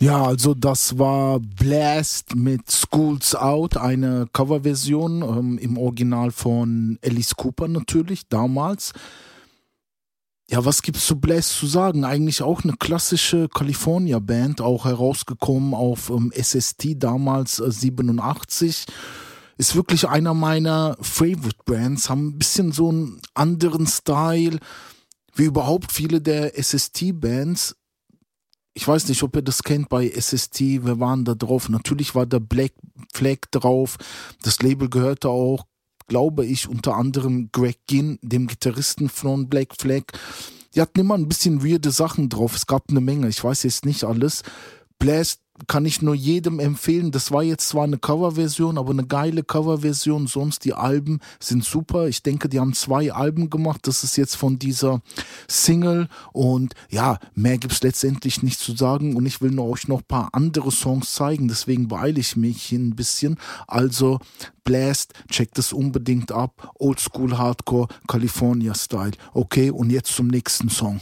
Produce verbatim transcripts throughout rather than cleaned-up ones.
Ja, also das war Blast mit Schools Out, eine Coverversion ähm, im Original von Alice Cooper natürlich, damals. Ja, was gibt's zu Blast zu sagen? Eigentlich auch eine klassische California-Band, auch herausgekommen auf ähm, S S T damals äh, siebenundachtzig. Ist wirklich einer meiner Favorite Bands, haben ein bisschen so einen anderen Style, wie überhaupt viele der S S T-Bands. Ich weiß nicht, ob ihr das kennt bei S S T, wir waren da drauf. Natürlich war da Black Flag drauf. Das Label gehörte auch, glaube ich, unter anderem Greg Ginn, dem Gitarristen von Black Flag. Die hatten immer ein bisschen weirde Sachen drauf. Es gab eine Menge, ich weiß jetzt nicht alles. Blast kann ich nur jedem empfehlen. Das war jetzt zwar eine Coverversion, aber eine geile Coverversion. Sonst die Alben sind super. Ich denke, die haben zwei Alben gemacht. Das ist jetzt von dieser Single. Und ja, mehr gibt's letztendlich nicht zu sagen. Und ich will nur euch noch ein paar andere Songs zeigen. Deswegen beeile ich mich ein bisschen. Also Blast, checkt es unbedingt ab. Oldschool Hardcore, California Style. Okay, und jetzt zum nächsten Song.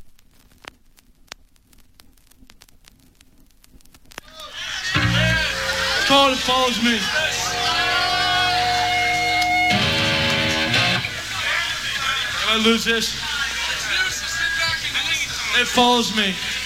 Call it follows me. Can I lose this? It follows me.